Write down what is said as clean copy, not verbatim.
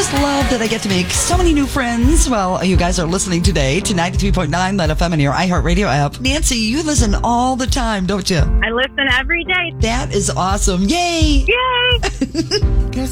just love that I get to make so many new friends while you guys are listening today to 93.9 Let FM and your iHeartRadio app. Nancy, you listen all the time, don't you? I listen every day. That is awesome. Yay! Yay!